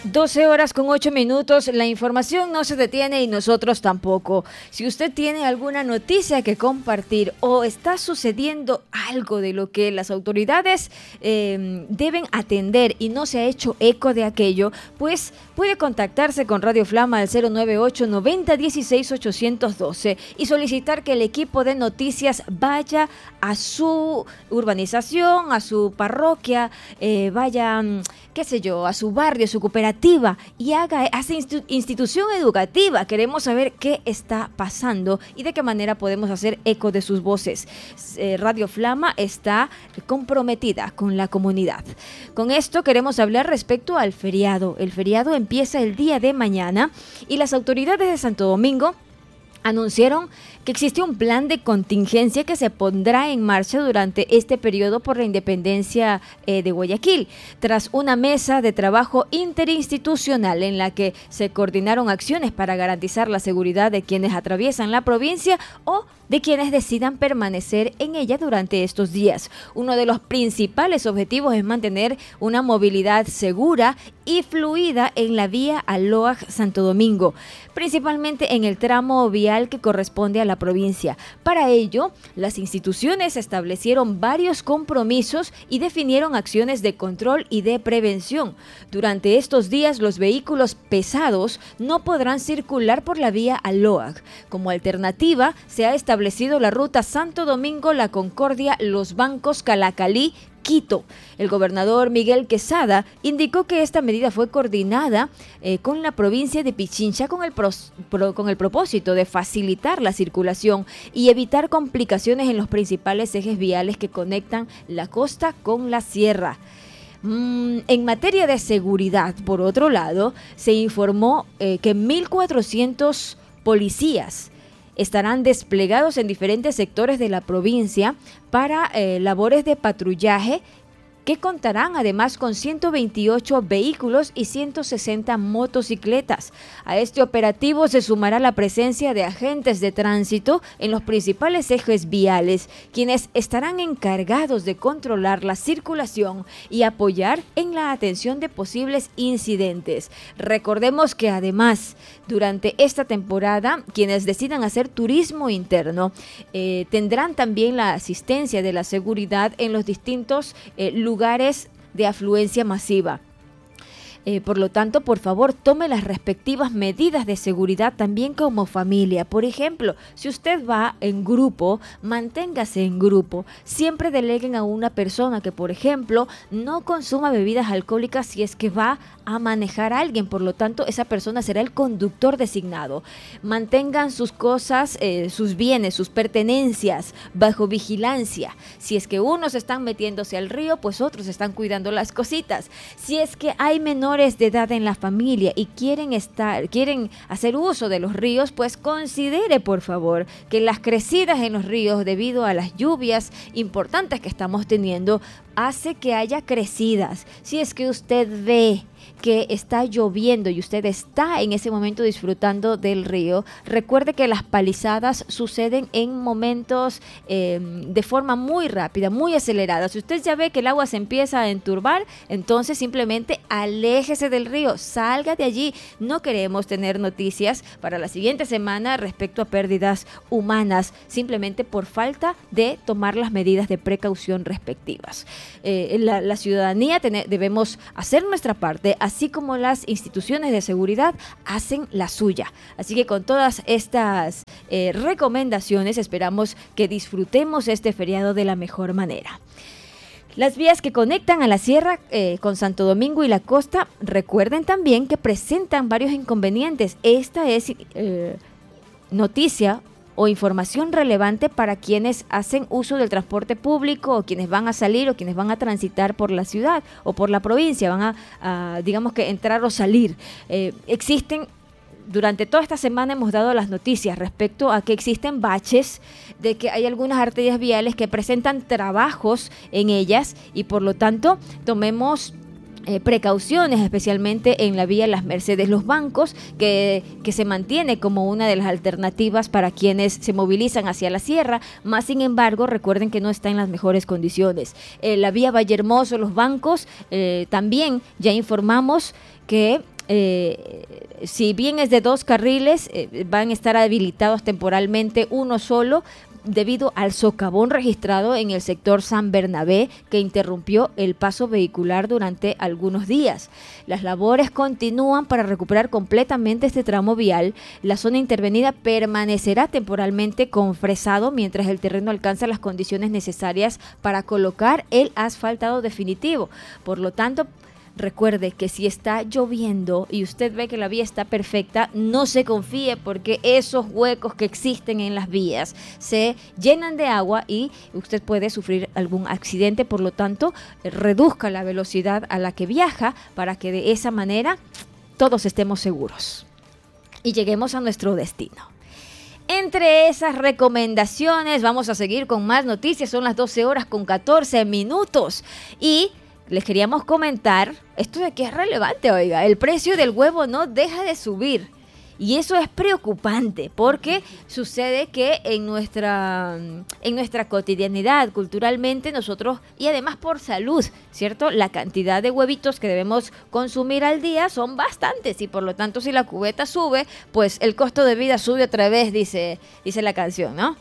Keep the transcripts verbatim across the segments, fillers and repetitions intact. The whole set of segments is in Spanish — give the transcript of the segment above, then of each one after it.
doce horas con ocho minutos, la información no se detiene y nosotros tampoco. Si usted tiene alguna noticia que compartir o está sucediendo algo de lo que las autoridades eh, deben atender y no se ha hecho eco de aquello, pues puede contactarse con Radio Flama al cero nueve ocho, noventa, dieciséis, ochocientos doce y solicitar que el equipo de noticias vaya a su urbanización, a su parroquia, eh, vaya, qué sé yo, a su barrio, a su cooperativa y haga esa institución educativa. Queremos saber qué está pasando y de qué manera podemos hacer eco de sus voces. Eh, Radio Flama está comprometida con la comunidad. Con esto queremos hablar respecto al feriado. El feriado empieza el día de mañana y las autoridades de Santo Domingo anunciaron que existe un plan de contingencia que se pondrá en marcha durante este periodo por la independencia eh, de Guayaquil, tras una mesa de trabajo interinstitucional en la que se coordinaron acciones para garantizar la seguridad de quienes atraviesan la provincia o de quienes decidan permanecer en ella durante estos días. Uno de los principales objetivos es mantener una movilidad segura y fluida en la vía Aloaj-Santo Domingo, principalmente en el tramo vial que corresponde a la provincia. Para ello, las instituciones establecieron varios compromisos y definieron acciones de control y de prevención. Durante estos días, los vehículos pesados no podrán circular por la vía Aloaj. Como alternativa, se ha establecido la ruta Santo Domingo, La Concordia, Los Bancos, Calacalí, Quito. El gobernador Miguel Quesada indicó que esta medida fue coordinada eh, con la provincia de Pichincha con el, pros, pro, con el propósito de facilitar la circulación y evitar complicaciones en los principales ejes viales que conectan la costa con la sierra. Mm, en materia de seguridad, por otro lado, se informó eh, que mil cuatrocientos policías estarán desplegados en diferentes sectores de la provincia para eh, labores de patrullaje, que contarán además con ciento veintiocho vehículos y ciento sesenta motocicletas. A este operativo se sumará la presencia de agentes de tránsito en los principales ejes viales, quienes estarán encargados de controlar la circulación y apoyar en la atención de posibles incidentes. Recordemos que además, durante esta temporada, quienes decidan hacer turismo interno eh, tendrán también la asistencia de la seguridad en los distintos eh, lugares lugares de afluencia masiva. Eh, por lo tanto, por favor, tome las respectivas medidas de seguridad también como familia. Por ejemplo, si usted va en grupo, manténgase en grupo. Siempre deleguen a una persona que, por ejemplo, no consuma bebidas alcohólicas si es que va a manejar a alguien. Por lo tanto, esa persona será el conductor designado. Mantengan sus cosas, eh, sus bienes, sus pertenencias bajo vigilancia. Si es que unos están metiéndose al río, pues otros están cuidando las cositas. Si es que hay menores de edad en la familia y quieren estar, quieren hacer uso de los ríos, pues considere, por favor, que las crecidas en los ríos debido a las lluvias importantes que estamos teniendo hace que haya crecidas. Si es que usted ve que está lloviendo y usted está en ese momento disfrutando del río, recuerde que las palizadas suceden en momentos eh, de forma muy rápida, muy acelerada. Si usted ya ve que el agua se empieza a enturbar, entonces simplemente aléjese del río, salga de allí. No queremos tener noticias para la siguiente semana respecto a pérdidas humanas, simplemente por falta de tomar las medidas de precaución respectivas. Eh, la, la ciudadanía ten, debemos hacer nuestra parte, así como las instituciones de seguridad hacen la suya. Así que con todas estas eh, recomendaciones esperamos que disfrutemos este feriado de la mejor manera. Las vías que conectan a la sierra eh, con Santo Domingo y la costa, recuerden también que presentan varios inconvenientes. Esta es eh, noticia o información relevante para quienes hacen uso del transporte público o quienes van a salir o quienes van a transitar por la ciudad o por la provincia, van a, a digamos que entrar o salir. Eh, existen Durante toda esta semana hemos dado las noticias respecto a que existen baches, de que hay algunas arterias viales que presentan trabajos en ellas y por lo tanto tomemos Eh, precauciones, especialmente en la vía Las Mercedes, Los Bancos, que, que se mantiene como una de las alternativas para quienes se movilizan hacia la sierra, más sin embargo recuerden que no está en las mejores condiciones. Eh, la vía Vallehermoso, Los Bancos, eh, también ya informamos que Eh, si bien es de dos carriles, eh, van a estar habilitados temporalmente uno solo, debido al socavón registrado en el sector San Bernabé, que interrumpió el paso vehicular durante algunos días. Las labores continúan para recuperar completamente este tramo vial. La zona intervenida permanecerá temporalmente con fresado mientras el terreno alcanza las condiciones necesarias para colocar el asfaltado definitivo. Por lo tanto, recuerde que si está lloviendo y usted ve que la vía está perfecta, no se confíe, porque esos huecos que existen en las vías se llenan de agua y usted puede sufrir algún accidente. Por lo tanto, reduzca la velocidad a la que viaja para que de esa manera todos estemos seguros y lleguemos a nuestro destino. Entre esas recomendaciones, vamos a seguir con más noticias. Son las doce horas con catorce minutos y les queríamos comentar, esto de que es relevante, oiga, el precio del huevo no deja de subir. Y eso es preocupante porque sucede que en nuestra, en nuestra cotidianidad, culturalmente, nosotros, y además por salud, ¿cierto? La cantidad de huevitos que debemos consumir al día son bastantes y por lo tanto si la cubeta sube, pues el costo de vida sube otra vez, dice, dice la canción, ¿no?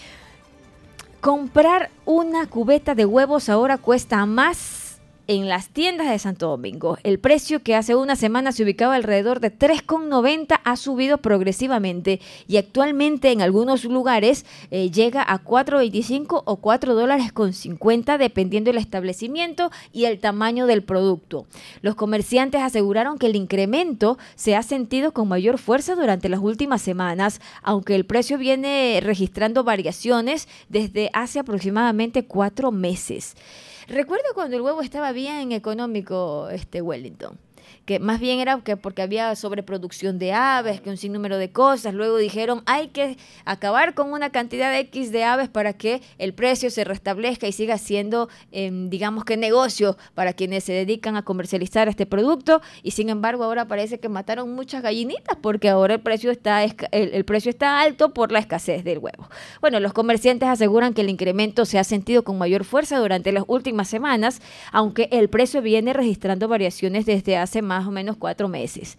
Comprar una cubeta de huevos ahora cuesta más en las tiendas de Santo Domingo. El precio, que hace una semana se ubicaba alrededor de tres con noventa, ha subido progresivamente y actualmente en algunos lugares eh, llega a cuatro veinticinco o cuatro dólares con cincuenta, dependiendo del establecimiento y el tamaño del producto. Los comerciantes aseguraron que el incremento se ha sentido con mayor fuerza durante las últimas semanas, aunque el precio viene registrando variaciones desde hace aproximadamente cuatro meses. Recuerdo cuando el huevo estaba bien económico, este Wellington, que más bien era que porque había sobreproducción de aves, que un sinnúmero de cosas. Luego dijeron, hay que acabar con una cantidad X de aves para que el precio se restablezca y siga siendo, eh, digamos que negocio para quienes se dedican a comercializar este producto. Y sin embargo, ahora parece que mataron muchas gallinitas porque ahora el precio está, el, el precio está alto por la escasez del huevo. Bueno, los comerciantes aseguran que el incremento se ha sentido con mayor fuerza durante las últimas semanas, aunque el precio viene registrando variaciones desde hace más más o menos cuatro meses.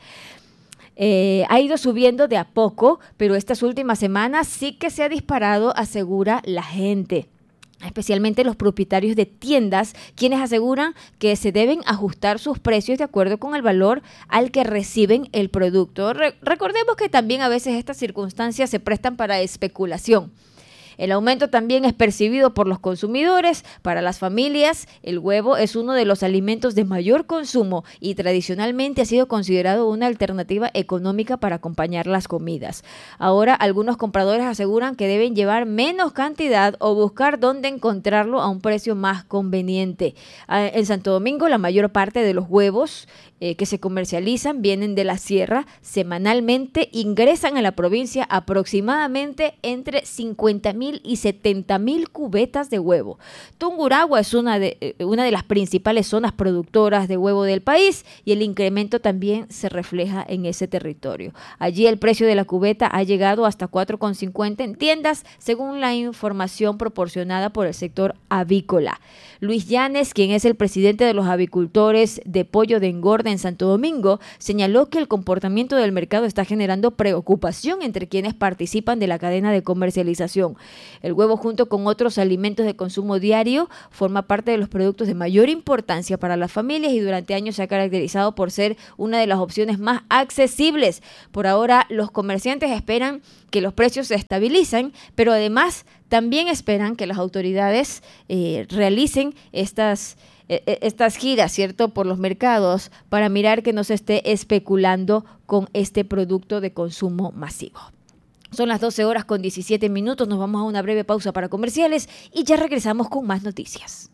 Eh, ha ido subiendo de a poco, pero estas últimas semanas sí que se ha disparado, asegura la gente. Especialmente los propietarios de tiendas, quienes aseguran que se deben ajustar sus precios de acuerdo con el valor al que reciben el producto. Re- recordemos que también a veces estas circunstancias se prestan para especulación. El aumento también es percibido por los consumidores. Para las familias, el huevo es uno de los alimentos de mayor consumo y tradicionalmente ha sido considerado una alternativa económica para acompañar las comidas. Ahora, algunos compradores aseguran que deben llevar menos cantidad o buscar dónde encontrarlo a un precio más conveniente. En Santo Domingo, la mayor parte de los huevos eh, que se comercializan vienen de la sierra. Semanalmente ingresan a la provincia aproximadamente entre cincuenta mil y setenta mil cubetas de huevo. Tungurahua es una de, una de las principales zonas productoras de huevo del país y el incremento también se refleja en ese territorio. Allí el precio de la cubeta ha llegado hasta cuatro con cincuenta en tiendas, según la información proporcionada por el sector avícola. Luis Llanes, quien es el presidente de los avicultores de pollo de engorda en Santo Domingo, señaló que el comportamiento del mercado está generando preocupación entre quienes participan de la cadena de comercialización. El huevo, junto con otros alimentos de consumo diario, forma parte de los productos de mayor importancia para las familias y durante años se ha caracterizado por ser una de las opciones más accesibles. Por ahora, los comerciantes esperan que los precios se estabilicen, pero además también esperan que las autoridades eh, realicen estas, eh, estas giras, ¿cierto?, por los mercados para mirar que no se esté especulando con este producto de consumo masivo. Son las doce horas con diecisiete minutos, nos vamos a una breve pausa para comerciales y ya regresamos con más noticias.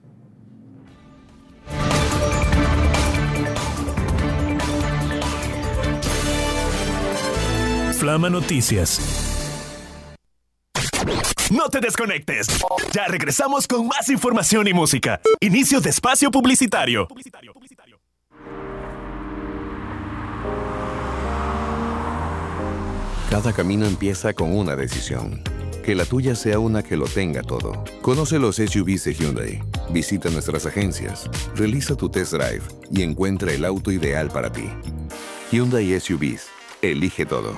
Flama Noticias. No te desconectes. Ya regresamos con más información y música. Inicio de espacio publicitario. Cada camino empieza con una decisión. Que la tuya sea una que lo tenga todo. Conoce los S U Vs de Hyundai. Visita nuestras agencias. Realiza tu test drive y encuentra el auto ideal para ti. Hyundai S U Vs. Elige todo.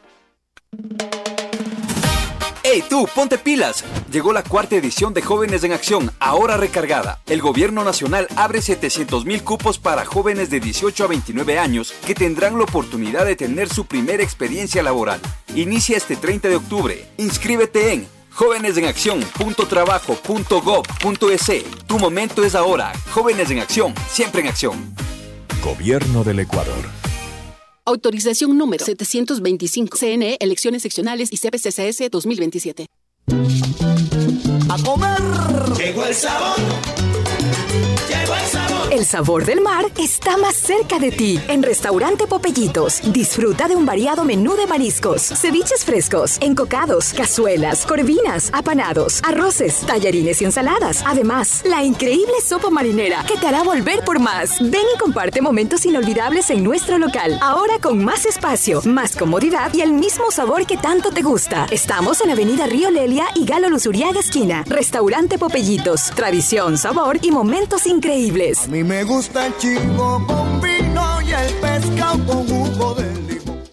¡Hey tú, ponte pilas! Llegó la cuarta edición de Jóvenes en Acción, ahora recargada. El gobierno nacional abre setecientos mil cupos para jóvenes de dieciocho a veintinueve años que tendrán la oportunidad de tener su primera experiencia laboral. Inicia este treinta de octubre. Inscríbete en jóvenes en acción punto trabajo punto gov punto es. Tu momento es ahora. Jóvenes en Acción, siempre en acción. Gobierno del Ecuador. Autorización número setecientos veinticinco. C N E, Elecciones Seccionales y C P C C S dos mil veintisiete. ¡A comer! Llegó el sabor. Llegó el sabor. El sabor del mar está más cerca de ti. En Restaurante Popellitos, disfruta de un variado menú de mariscos, ceviches frescos, encocados, cazuelas, corvinas, apanados, arroces, tallarines y ensaladas. Además, la increíble sopa marinera que te hará volver por más. Ven y comparte momentos inolvidables en nuestro local. Ahora con más espacio, más comodidad y el mismo sabor que tanto te gusta. Estamos en Avenida Río Lelia y Galo Luzuriaga esquina. Restaurante Popellitos, tradición, sabor y momentos increíbles. A mí me gusta el chico con vino y el pescado con jugo de limón.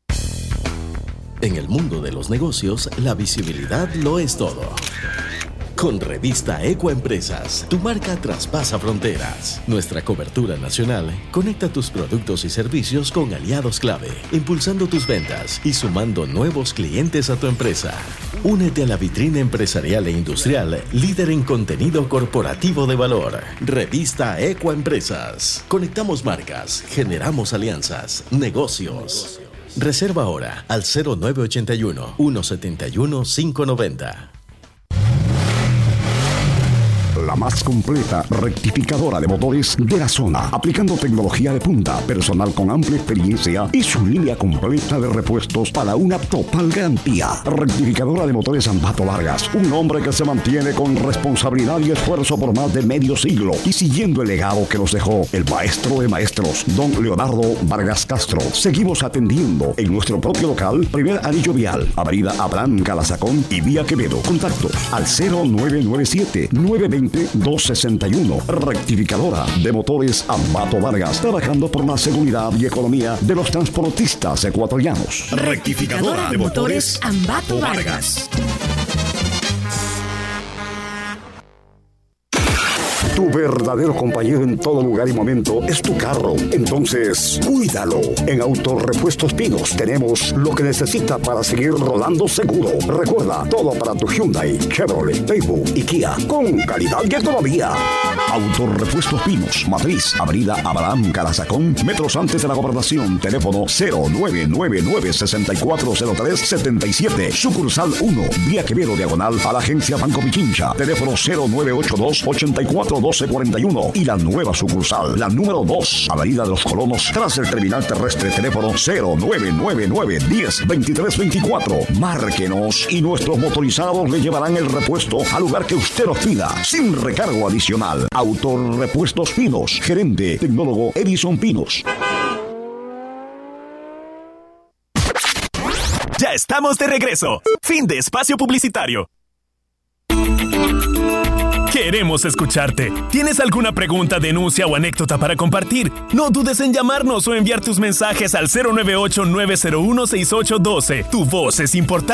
En el mundo de los negocios, la visibilidad lo es todo. Con Revista Ecoempresas, tu marca traspasa fronteras. Nuestra cobertura nacional conecta tus productos y servicios con aliados clave, impulsando tus ventas y sumando nuevos clientes a tu empresa. Únete a la vitrina empresarial e industrial, líder en contenido corporativo de valor. Revista Ecoempresas. Conectamos marcas, generamos alianzas, negocios. Reserva ahora al cero nueve ocho uno, uno siete uno, cinco nueve cero. La más completa rectificadora de motores de la zona, aplicando tecnología de punta, personal con amplia experiencia y su línea completa de repuestos para una total garantía. Rectificadora de motores Ambato Vargas, un hombre que se mantiene con responsabilidad y esfuerzo por más de medio siglo y siguiendo el legado que nos dejó el maestro de maestros, don Leonardo Vargas Castro. Seguimos atendiendo en nuestro propio local, primer anillo vial, avenida Abraham Calazacón y vía Quevedo. Contactos al cero nueve nueve siete, nueve dos cero, dos seis uno. Rectificadora de motores Ambato Vargas, trabajando por la seguridad y economía de los transportistas ecuatorianos. Rectificadora de motores Ambato Vargas. Tu verdadero compañero en todo lugar y momento es tu carro. Entonces, cuídalo. En Autorepuestos Pinos tenemos lo que necesita para seguir rodando seguro. Recuerda, todo para tu Hyundai, Chevrolet, Daewoo y Kia, con calidad y economía. Autorepuestos Pinos, Matriz, Avenida Abraham Calazacón, metros antes de la gobernación. Teléfono cero nueve nueve nueve, seis cuatro cero tres, siete siete. Sucursal uno, vía Quevedo diagonal a la agencia Banco Pichincha. Teléfono cero nueve ocho dos, ocho cuatro doce cuarenta y uno. Y la nueva sucursal, la número dos, Avenida de los Colonos, tras el terminal terrestre. Teléfono cero nueve nueve nueve, diez, veintitrés veinticuatro. Márquenos y nuestros motorizados le llevarán el repuesto al lugar que usted nos pida, sin recargo adicional. Autorepuestos Pinos, gerente tecnólogo Edison Pinos. Ya estamos de regreso. Fin de espacio publicitario. Queremos escucharte. ¿Tienes alguna pregunta, denuncia o anécdota para compartir? No dudes en llamarnos o enviar tus mensajes al cero nueve ocho, nueve cero uno, seis ocho uno dos. Tu voz es importante.